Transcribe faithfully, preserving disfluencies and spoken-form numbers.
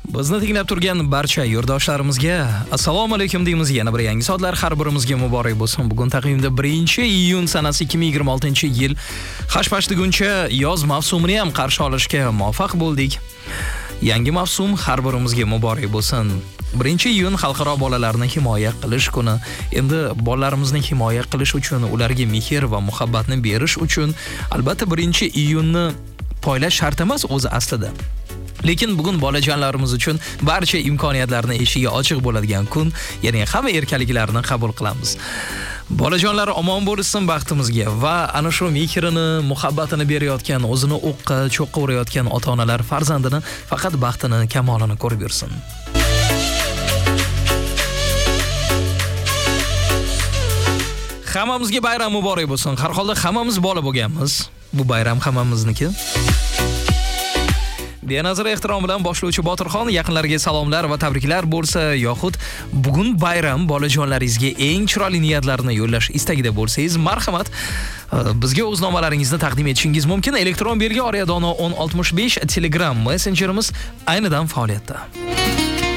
Bizni tinglab turgan barcha yurdoshlarimizga assalomu alaykum deymiz. Yana bir yangi soatlar har birimizga muborak bo'lsin. Bugun taqvimda birinchi iyun sanasi ikki ming yigirma oltinchi yil hashpashtiguncha yoz mavsumini ham qarshi olishga muvaffaq bo'ldik. Yangi mavsum har birimizga muborak bo'lsin. birinchi iyun xalqaro bolalarni himoya qilish kuni. Endi bolalarimizni himoya qilish uchun, ularga mehr va muhabbatni berish uchun albatta birinchi iyunni poylash shart emas o'zi aslida. Lekin bugun bolajonlarimiz uchun barcha imkoniyatlarni eshigi ochiq bo'ladigan kun, ya'ni hamma erkaliklarni qabul qilamiz. Bolajonlar omon bo'lsin baxtimizga va ana shu mehrini, muhabbatini berayotgan, o'zini o'qqa, cho'qqa urayotgan ota-onalar farzandini faqat baxtini, kamolini ko'rib yursin. Hammamizga bayram muborak bo'lsin. Har holda hammamiz bola bo'lganmiz. Bu bayram hammamizniki. Benazir ehtirom bilan boshlovchi Botirxon, yaqinlariga salomlar va tabriklar bo'lsa, yoxud bugun bayram bolajonlaringizga eng chiroyli niyatlarni yo'llash istagida bo'lsangiz, marhamat, bizga o'z nomalaringizni taqdim etishingiz mumkin. Elektron belgi Oryadona o'n oltmish besh Telegram messenjerimiz aynidan faoliyatda.